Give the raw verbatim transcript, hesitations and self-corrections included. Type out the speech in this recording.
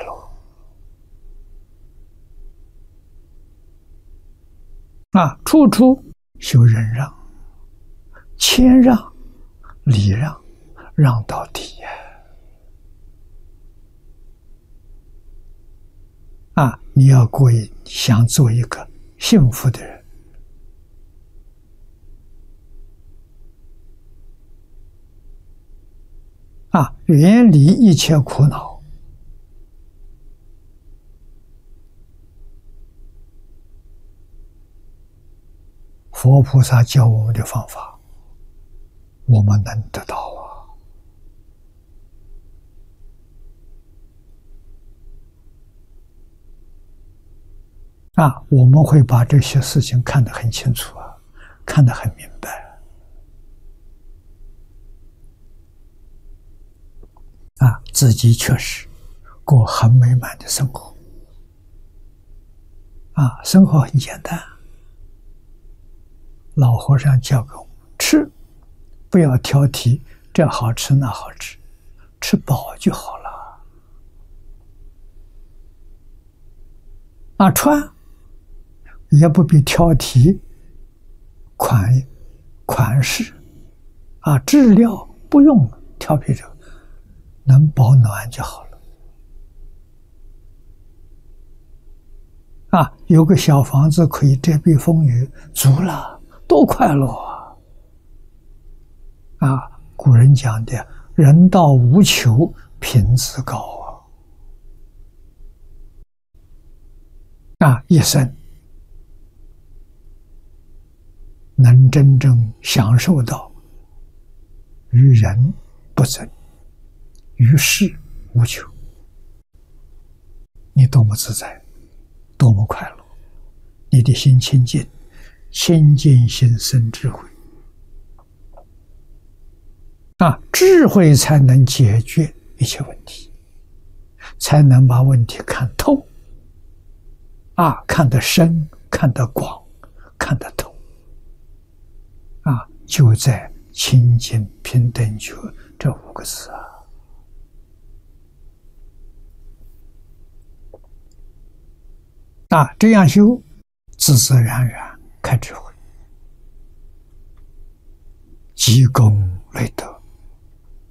乐。啊，处处修忍让、谦让、礼让，让到底呀！啊，你要过一想做一个幸福的人，啊，远离一切苦恼。佛菩萨教我们的方法，我们能得到啊！啊，我们会把这些事情看得很清楚啊，看得很明白啊，自己确实过很美满的生活啊，生活很简单。老和尚教给我们吃，不要挑剔这好吃那好吃，吃饱就好了。啊，穿也不必挑剔款款式，啊，质料不用挑剔这个，能保暖就好了。啊，有个小房子可以遮蔽风雨，足了。多快乐啊！啊，古人讲的“人道无求，品自高”啊！啊，一生能真正享受到与人不争，与世无求，你多么自在，多么快乐！你的心清净。清净心生智慧啊，智慧才能解决一切问题，才能把问题看透啊，看得深，看得广，看得透啊，就在清净平等觉这五个字啊啊，这样修，自自然然开智慧，积功累德。